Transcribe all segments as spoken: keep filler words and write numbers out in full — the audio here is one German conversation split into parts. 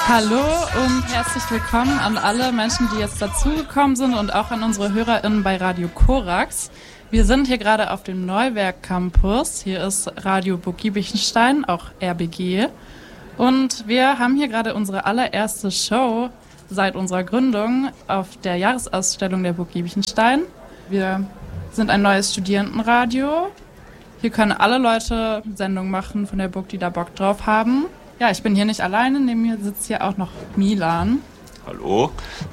Hallo und herzlich willkommen an alle Menschen, die jetzt dazugekommen sind und auch an unsere HörerInnen bei Radio Korax. Wir sind hier gerade auf dem Neuwerk Campus. Hier ist Radio Burg Giebichenstein, auch R B G. Und wir haben hier gerade unsere allererste Show seit unserer Gründung auf der Jahresausstellung der Burg Giebichenstein. Wir sind ein neues Studierendenradio. Hier können alle Leute Sendungen machen von der Burg, die da Bock drauf haben. Ja, ich bin hier nicht alleine, neben mir sitzt hier auch noch Milan. Hallo.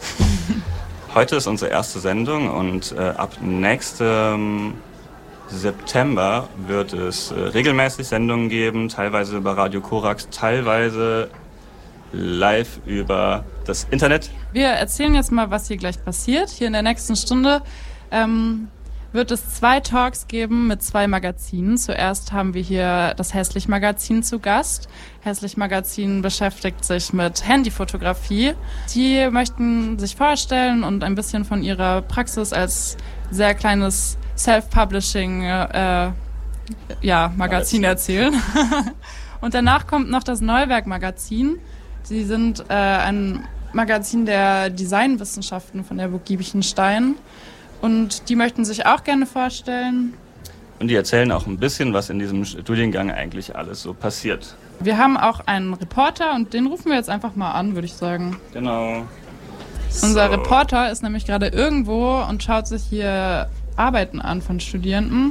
Heute ist unsere erste Sendung und äh, ab nächstem September wird es äh, regelmäßig Sendungen geben, teilweise über Radio Korax, teilweise live über das Internet. Wir erzählen jetzt mal, was hier gleich passiert. Hier in der nächsten Stunde ähm, wird es zwei Talks geben mit zwei Magazinen. Zuerst haben wir hier das Hässlich-Magazin zu Gast. Hässlich-Magazin beschäftigt sich mit Handyfotografie. Die möchten sich vorstellen und ein bisschen von ihrer Praxis als sehr kleines Self-Publishing äh, ja, Magazin erzählen. Und danach kommt noch das Neuwerk-Magazin. Sie sind äh, ein Magazin der Designwissenschaften von der Burg Giebichenstein. Und die möchten sich auch gerne vorstellen. Und die erzählen auch ein bisschen, was in diesem Studiengang eigentlich alles so passiert. Wir haben auch einen Reporter und den rufen wir jetzt einfach mal an, würde ich sagen. Genau. Unser so. Reporter ist nämlich gerade irgendwo und schaut sich hier Arbeiten an von Studierenden.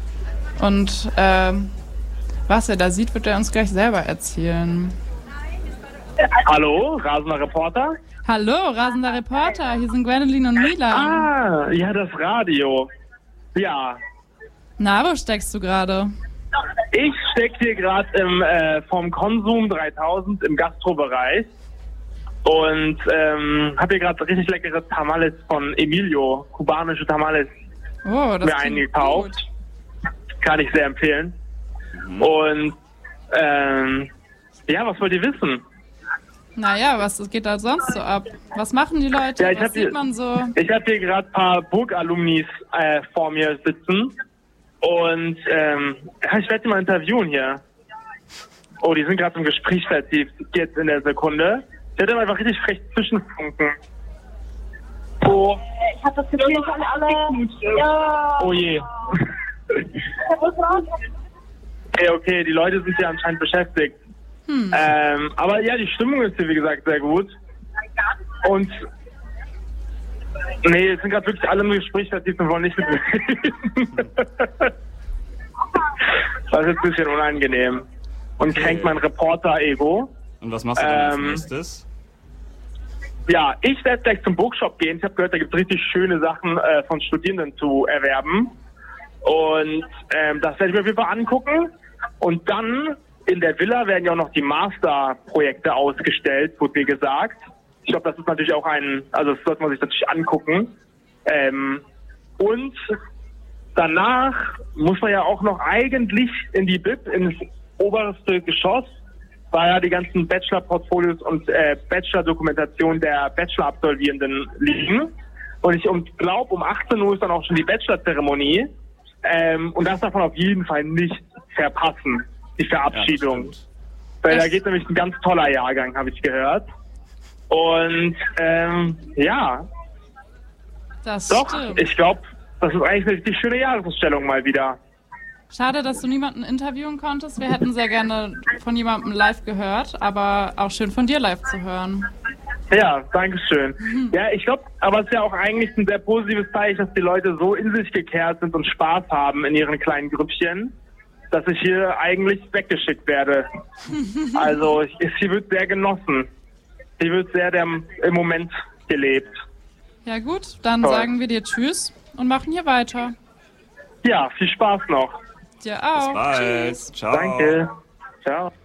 Und äh, was er da sieht, wird er uns gleich selber erzählen. Hallo, rasender Reporter. Hallo, rasender Reporter. Hier sind Gwendolyn und Milan. Ah, ja, das Radio. Ja. Na, wo steckst du gerade? Ich steck hier gerade im äh, vom Konsum dreitausend im Gastrobereich und ähm, habe hier gerade richtig leckere Tamales von Emilio, kubanische Tamales, oh, das mir eingekauft. Gut. Kann ich sehr empfehlen. Mhm. Und ähm, ja, was wollt ihr wissen? Naja, was geht da sonst so ab? Was machen die Leute? Ja, ich was sieht hier, man so? Ich habe hier gerade ein paar Burg-Alumnis äh, vor mir sitzen. Und ähm, ich werde sie mal interviewen hier. Oh, die sind gerade im Gespräch vertieft. Jetzt in der Sekunde. Ich werde einfach richtig frech zwischenfunken. Oh. Ich hab das Gefühl, ich kann alle... Ja. Oh je. Okay, okay, die Leute sind hier anscheinend beschäftigt. Hm. Ähm, aber ja, die Stimmung ist hier, wie gesagt, sehr gut. Und nee, es sind gerade wirklich alle im Gespräch vertieft und wollen nicht mit mir reden. Das ist jetzt ein bisschen unangenehm. Und okay. kränkt mein Reporter-Ego. Und was machst du dann ähm, als nächstes? Ja, ich werde gleich zum Bookshop gehen. Ich habe gehört, da gibt es richtig schöne Sachen äh, von Studierenden zu erwerben. Und ähm, das werde ich mir auf jeden Fall angucken. Und dann in der Villa werden ja auch noch die Masterprojekte ausgestellt, wurde mir gesagt. Ich glaube, das ist natürlich auch ein, also das sollte man sich natürlich angucken. Ähm, und danach muss man ja auch noch eigentlich in die B I B, ins oberste Geschoss, weil ja die ganzen Bachelor-Portfolios und äh, Bachelor-Dokumentationen der Bachelor-Absolvierenden liegen. Und ich glaube, um achtzehn Uhr ist dann auch schon die Bachelor-Zeremonie. Ähm, und das darf man auf jeden Fall nicht verpassen, die Verabschiedung. Ja, weil da geht nämlich ein ganz toller Jahrgang, habe ich gehört. Und ähm, ja, das doch, stimmt. Ich glaube, das ist eigentlich eine richtig schöne Jahresausstellung mal wieder. Schade, dass du niemanden interviewen konntest. Wir hätten sehr gerne von jemandem live gehört, aber auch schön von dir live zu hören. Ja, danke schön. Mhm. Ja, ich glaube, aber es ist ja auch eigentlich ein sehr positives Zeichen, dass die Leute so in sich gekehrt sind und Spaß haben in ihren kleinen Grüppchen, dass ich hier eigentlich weggeschickt werde. Also, ich, hier wird sehr genossen. Hier wird sehr der, im Moment gelebt. Ja gut, dann Toll. Sagen wir dir Tschüss und machen hier weiter. Ja, viel Spaß noch. Dir auch. Bis bald. Tschüss. Ciao. Danke. Ciao.